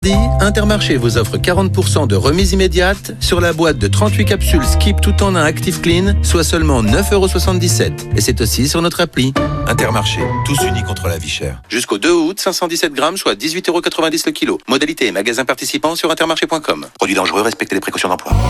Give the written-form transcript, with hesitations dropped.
Intermarché vous offre 40% de remise immédiate sur la boîte de 38 capsules Skip tout en un Active Clean, soit seulement 9,77 €. Et c'est aussi sur notre appli. Intermarché, tous unis contre la vie chère. Jusqu'au 2 août, 517 grammes, soit 18,90 € le kilo. Modalité et magasin participant sur intermarché.com. Produit dangereux, respectez les précautions d'emploi.